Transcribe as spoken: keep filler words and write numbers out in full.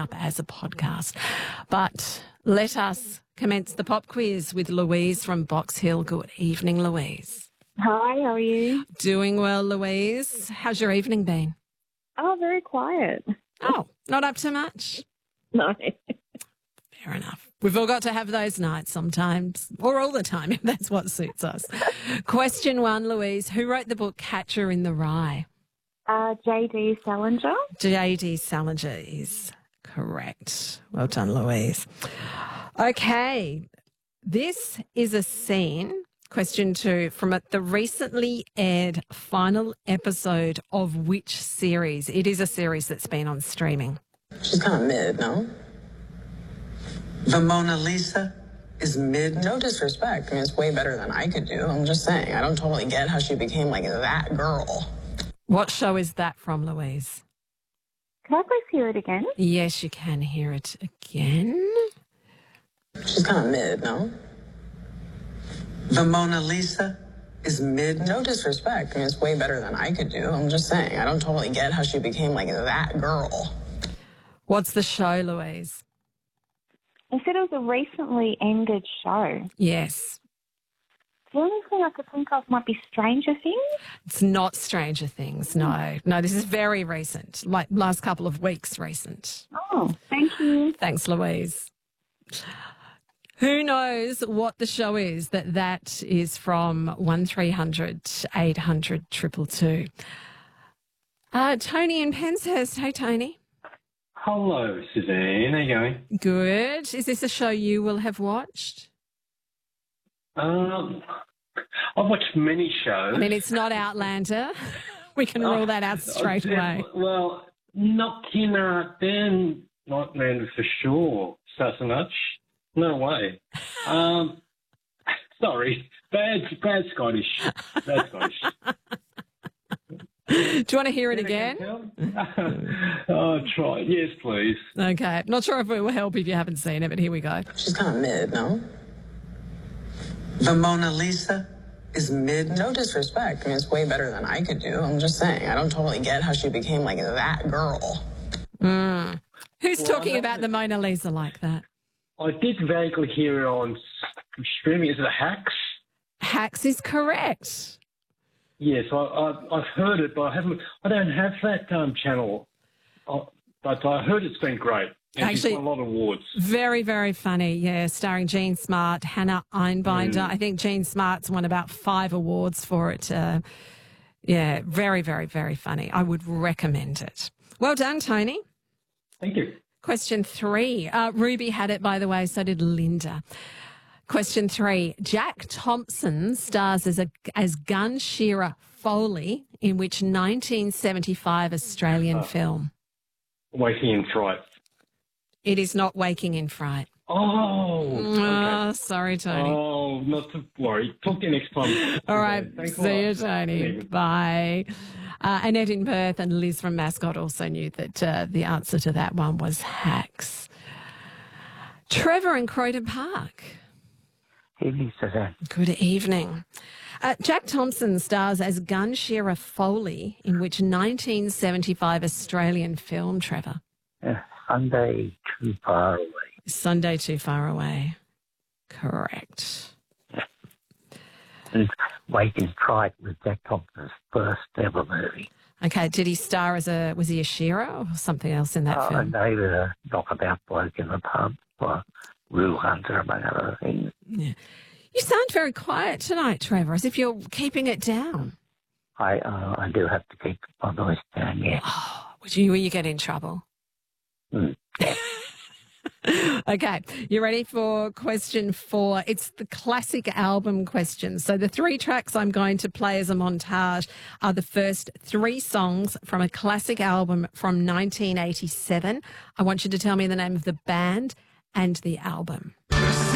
up as a podcast. But let us commence the pop quiz with Louise from Box Hill. Good evening, Louise. Hi, how are you? Doing well, Louise. How's your evening been? Oh, very quiet. Oh, not up to much? No. Fair enough. We've all got to have those nights sometimes, or all the time, if that's what suits us. Question one, Louise. Who wrote the book Catcher in the Rye? Uh, J D Salinger. J D Salinger is correct. Well done, Louise. Okay. This is a scene, question two, from the recently aired final episode of which series? It is a series that's been on streaming. She's kind of mid, no? The Mona Lisa is mid? No disrespect. I mean, it's way better than I could do. I'm just saying, I don't totally get how she became like that girl. What show is that from, Louise? Can I please hear it again? Yes, you can hear it again. She's kind of mid, no? The Mona Lisa is mid? No disrespect. I mean, it's way better than I could do. I'm just saying, I don't totally get how she became like that girl. What's the show, Louise? I said it was a recently ended show. Yes. The only thing I could think of might be Stranger Things. It's not Stranger Things, no. No, this is very recent, like last couple of weeks recent. Oh, thank you. Thanks, Louise. Who knows what the show is that that is from one three hundred eight hundred two two two. Uh, Tony in Penshurst. Hey, Tony. Hello, Suzanne. How you going? Good. Is this a show you will have watched? Um, I've watched many shows. I mean, it's not Outlander. We can rule that out straight away. Well, not Kinner, then not Outlander for sure. Sassenach. No way. Um, sorry. Bad, bad Scottish. Bad Scottish. Do you want to hear it again? Oh, try. Yes, please. Okay. Not sure if it will help if you haven't seen it, but here we go. She's kind of mid, no? The Mona Lisa is mid? No disrespect. I mean, it's way better than I could do. I'm just saying, I don't totally get how she became like that girl. Mm. Who's Well, talking about the Mona Lisa like that? I did vaguely hear it on streaming. Is it Hacks? Hacks is correct. Yes, I, I, I've heard it, but I haven't. I don't have that um, channel. I, but I heard it's been great. And Actually, she's won a lot of awards. Very, very funny. Yeah, starring Jean Smart, Hannah Einbinder. Mm. I think Jean Smart's won about five awards for it. Uh, yeah, very, very, very funny. I would recommend it. Well done, Tony. Thank you. Question three. Uh, Ruby had it, by the way, so did Linda. Question three. Jack Thompson stars as a as Gun Shearer Foley in which nineteen seventy-five Australian Uh, film? Waking in Fright. It is not Waking in Fright. Oh, okay. Oh, sorry, Tony. Oh, not to worry. Talk to you next time. All right. Thanks a See you, lot. Tony. Thanks. Bye. Uh, Annette in Perth and Liz from Mascot also knew that uh, the answer to that one was Hacks. Trevor in Croydon Park. Evening, Suzanne. Good evening. Uh, Jack Thompson stars as Gun Shearer Foley in which nineteen seventy-five Australian film, Trevor? Uh, Sunday Too Far Away. Sunday Too Far Away. Correct. And Waking Fright was Jack Thompson's first ever movie. Okay, did he star as a, was he a shearer or something else in that uh, film? They were a knockabout bloke in the pub, or Rule Hunter, among other things. Yeah. You sound very quiet tonight, Trevor, as if you're keeping it down. I uh, I do have to keep my voice down, yeah. Oh, would you, will you get in trouble? Mm. Okay, you ready for question four? It's the classic album question. So the three tracks I'm going to play as a montage are the first three songs from a classic album from nineteen eighty-seven. I want you to tell me the name of the band and the album.